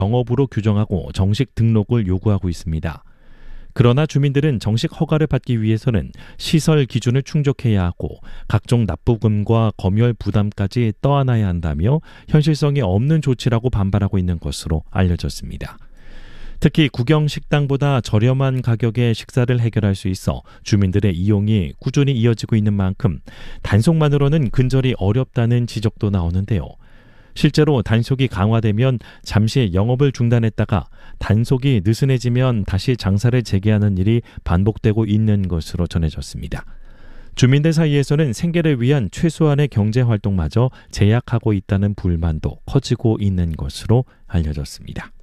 영업으로 규정하고 정식 등록을 요구하고 있습니다. 그러나 주민들은 정식 허가를 받기 위해서는 시설 기준을 충족해야 하고 각종 납부금과 검열 부담까지 떠안아야 한다며 현실성이 없는 조치라고 반발하고 있는 것으로 알려졌습니다. 특히 구경식당보다 저렴한 가격에 식사를 해결할 수 있어 주민들의 이용이 꾸준히 이어지고 있는 만큼 단속만으로는 근절이 어렵다는 지적도 나오는데요. 실제로 단속이 강화되면 잠시 영업을 중단했다가 단속이 느슨해지면 다시 장사를 재개하는 일이 반복되고 있는 것으로 전해졌습니다. 주민들 사이에서는 생계를 위한 최소한의 경제활동마저 제약하고 있다는 불만도 커지고 있는 것으로 알려졌습니다.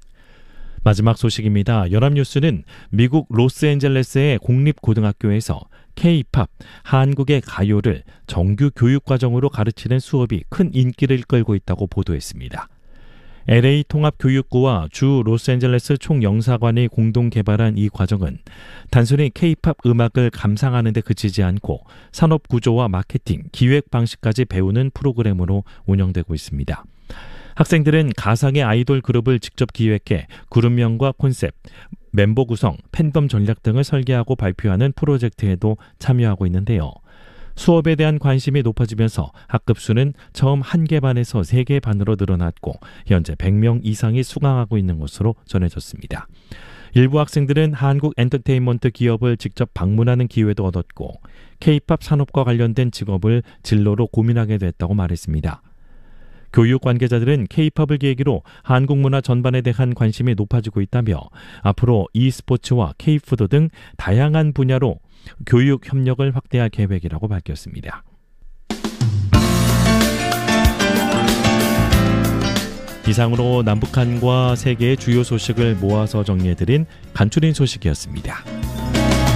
마지막 소식입니다. 연합뉴스는 미국 로스앤젤레스의 공립고등학교에서 K-팝, 한국의 가요를 정규 교육과정으로 가르치는 수업이 큰 인기를 끌고 있다고 보도했습니다. LA 통합교육부와 주 로스앤젤레스 총영사관이 공동 개발한 이 과정은 단순히 K-팝 음악을 감상하는 데 그치지 않고 산업구조와 마케팅, 기획 방식까지 배우는 프로그램으로 운영되고 있습니다. 학생들은 가상의 아이돌 그룹을 직접 기획해 그룹명과 콘셉트, 멤버 구성, 팬덤 전략 등을 설계하고 발표하는 프로젝트에도 참여하고 있는데요. 수업에 대한 관심이 높아지면서 학급 수는 처음 1개 반에서 3개 반으로 늘어났고 현재 100명 이상이 수강하고 있는 것으로 전해졌습니다. 일부 학생들은 한국 엔터테인먼트 기업을 직접 방문하는 기회도 얻었고 K-팝 산업과 관련된 직업을 진로로 고민하게 됐다고 말했습니다. 교육 관계자들은 K-팝을 계기로 한국 문화 전반에 대한 관심이 높아지고 있다며 앞으로 e스포츠와 K-푸드 등 다양한 분야로 교육 협력을 확대할 계획이라고 밝혔습니다. 이상으로 남북한과 세계의 주요 소식을 모아서 정리해드린 간추린 소식이었습니다.